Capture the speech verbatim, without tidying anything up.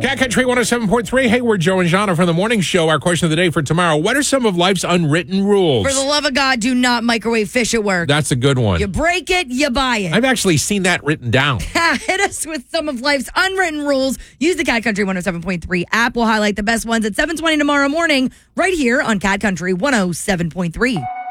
Cat Country one oh seven point three. Hey, we're Joe and Jana from the morning show. Our question of the day for tomorrow: what are some of life's unwritten rules? For the love of God, do not microwave fish at work. That's a good one. You break it, you buy it. I've actually seen that written down. Hit us with some of life's unwritten rules. Use the Cat Country one oh seven point three app. We'll highlight the best ones at seven twenty tomorrow morning right here on Cat Country one oh seven point three.